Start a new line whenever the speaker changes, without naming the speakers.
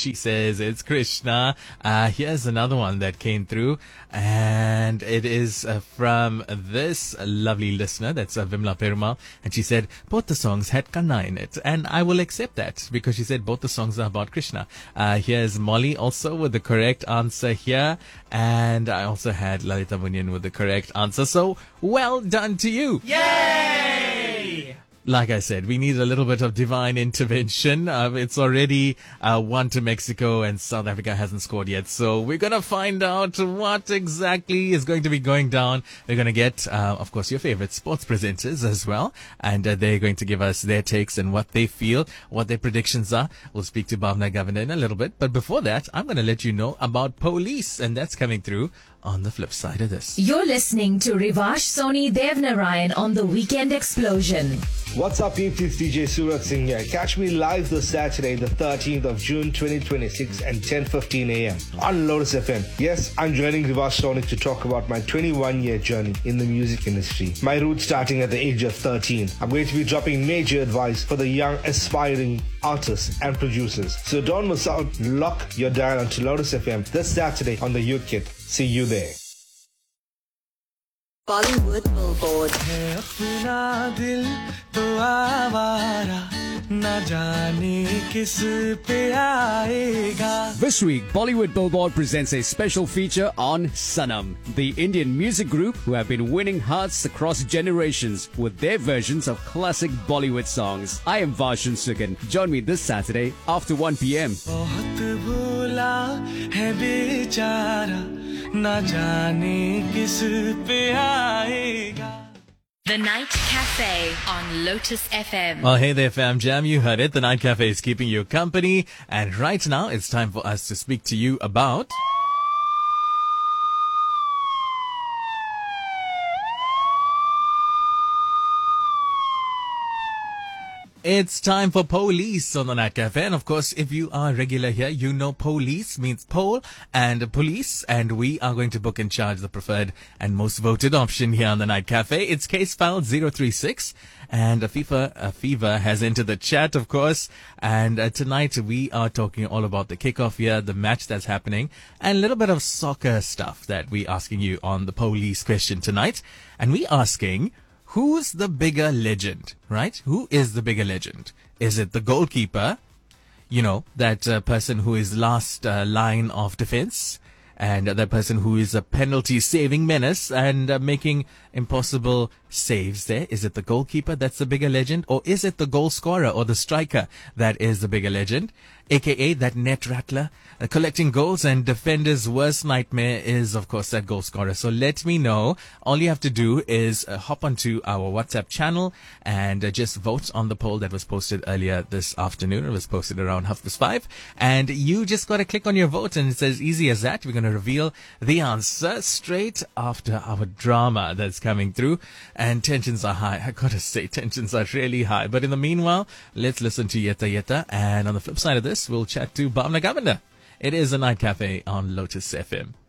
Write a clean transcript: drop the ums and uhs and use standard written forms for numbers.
she says it's Krishna. Here's another one that came through, and it is from this lovely listener. That's Vimla Perumal, and she said both the songs had Kanna in it, and I will accept that because she said both the songs are about Krishna. Here's Molly also with the correct answer here, and I also had Lalita Munyan with the correct answer. So well done to you.
Yay!
Like I said, we need a little bit of divine intervention. It's already 1 to Mexico, and South Africa hasn't scored yet. So we're going to find out what exactly is going to be going down. We're going to get, of course, your favorite sports presenters as well. And they're going to give us their takes and what they feel, what their predictions are. We'll speak to Bhavna Governor in a little bit. But before that, I'm going to let you know about police. And that's coming through on the flip side of this.
You're listening to Rivash Soni Devnarayan on The Weekend Explosion.
What's up, peeps? It's DJ Surat Singh here. Catch me live this Saturday, the 13th of June 2026 at 10:15 a.m. on Lotus FM. Yes, I'm joining Rivash Sonic to talk about my 21-year journey in the music industry. My roots starting at the age of 13. I'm going to be dropping major advice for the young, aspiring artists and producers. So don't miss out. Lock your dial onto Lotus FM this Saturday on the Youth Kit. See you there.
Bollywood Billboard.
This week, Bollywood Billboard presents a special feature on Sanam, the Indian music group who have been winning hearts across generations with their versions of classic Bollywood songs. I am Varshan Sukhan. Join me this Saturday after 1 p.m.
The Night Cafe on Lotus FM.
Well, hey there, fam jam. You heard it. The Night Cafe is keeping you company. And right now, it's time for us to speak to you about... It's time for police on the Night Cafe. And of course, if you are regular here, you know police means poll and police. And we are going to book and charge the preferred and most voted option here on the Night Cafe. It's case file 036. And FIFA has entered the chat, of course. And tonight we are talking all about the kickoff here, the match that's happening, and a little bit of soccer stuff that we're asking you on the police question tonight. And we're asking... who's the bigger legend, right? Who is the bigger legend? Is it the goalkeeper? You know, that person who is last line of defense, and that person who is a penalty saving menace and making impossible saves there. Is it the goalkeeper that's the bigger legend, or is it the goal scorer or the striker that is the bigger legend? AKA that net rattler, collecting goals, and defenders' worst nightmare is, of course, that goal scorer. So let me know. All you have to do is hop onto our WhatsApp channel and just vote on the poll that was posted earlier this afternoon. It was posted around 5:30. And you just got to click on your vote, and it's as easy as that. We're going to reveal the answer straight after our drama that's coming through. And tensions are high. I got to say, tensions are really high. But in the meanwhile, let's listen to Yeta Yeta. And on the flip side of this, we'll chat to Bhavna Governor. It is a Night Cafe on Lotus FM.